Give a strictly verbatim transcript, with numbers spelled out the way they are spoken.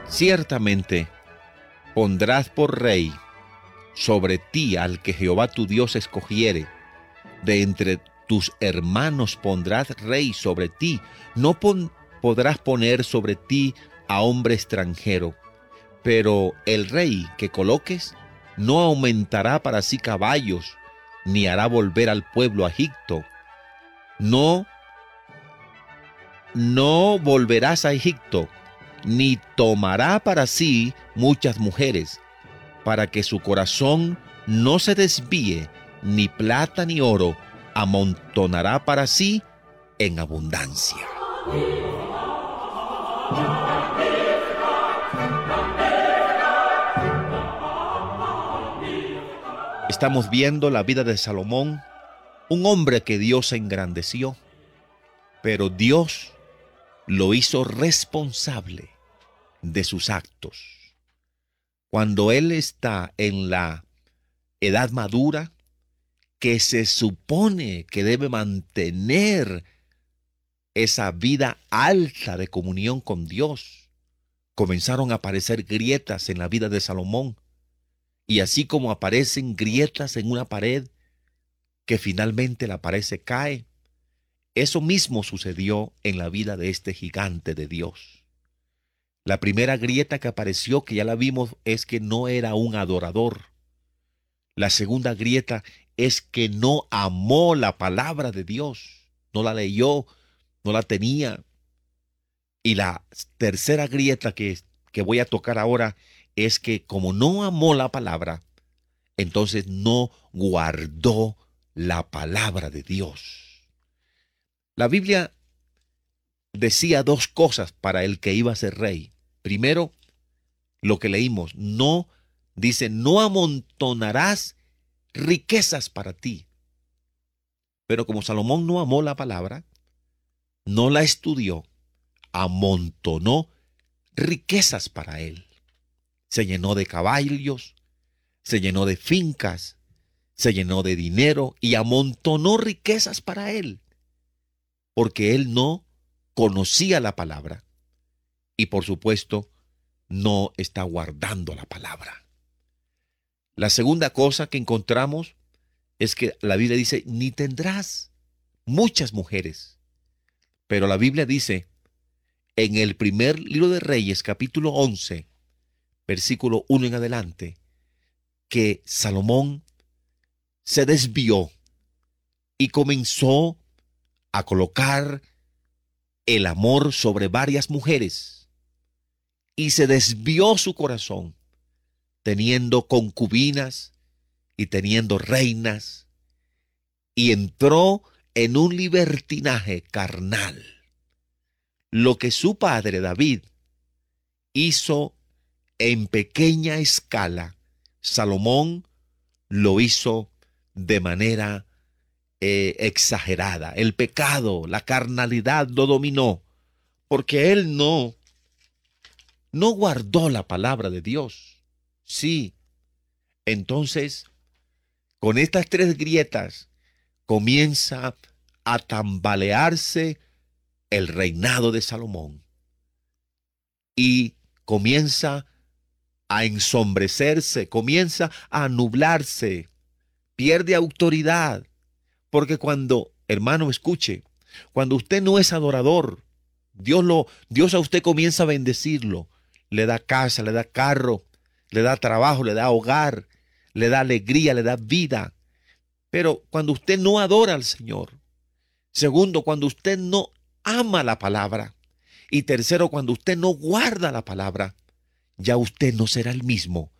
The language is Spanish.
Ciertamente pondrás por rey sobre ti al que Jehová tu Dios escogiere. De entre tus hermanos pondrás rey sobre ti. No pon- podrás poner sobre ti a hombre extranjero. Pero el rey que coloques no aumentará para sí caballos, ni hará volver al pueblo a Egipto. No, no volverás a Egipto, ni tomará para sí muchas mujeres, para que su corazón no se desvíe, ni plata ni oro amontonará para sí en abundancia. Estamos viendo la vida de Salomón, un hombre que Dios engrandeció, pero Dios lo hizo responsable de sus actos. Cuando él está en la edad madura, que se supone que debe mantener esa vida alta de comunión con Dios, comenzaron a aparecer grietas en la vida de Salomón. Y así como aparecen grietas en una pared, que finalmente la pared se cae, eso mismo sucedió en la vida de este gigante de Dios. La primera grieta que apareció, que ya la vimos, es que no era un adorador. La segunda grieta es que no amó la palabra de Dios, no la leyó, no la tenía. Y la tercera grieta que, que voy a tocar ahora es que como no amó la palabra, entonces no guardó la palabra de Dios. La Biblia decía dos cosas para el que iba a ser rey. Primero, lo que leímos, no, dice, no amontonarás riquezas para ti. Pero como Salomón no amó la palabra, no la estudió, amontonó riquezas para él. Se llenó de caballos, se llenó de fincas, se llenó de dinero y amontonó riquezas para él, porque él no conocía la palabra y por supuesto no está guardando la palabra. La segunda cosa que encontramos es que la Biblia dice, ni tendrás muchas mujeres. Pero la Biblia dice, en el primer libro de Reyes, capítulo once, versículo uno en adelante, que Salomón se desvió y comenzó a colocar el amor sobre varias mujeres. Y se desvió su corazón, teniendo concubinas y teniendo reinas, y entró en un libertinaje carnal. Lo que su padre David hizo en pequeña escala, Salomón lo hizo de manera eh, exagerada. El pecado, la carnalidad lo dominó, porque él no, no guardó la palabra de Dios. Sí, entonces, con estas tres grietas comienza a tambalearse el reinado de Salomón y comienza a ensombrecerse, comienza a nublarse, pierde autoridad, porque cuando, hermano, escuche, cuando usted no es adorador, Dios, lo, Dios a usted comienza a bendecirlo, le da casa, le da carro, le da trabajo, le da hogar, le da alegría, le da vida. Pero cuando usted no adora al Señor, segundo, cuando usted no ama la palabra, y tercero, cuando usted no guarda la palabra, ya usted no será el mismo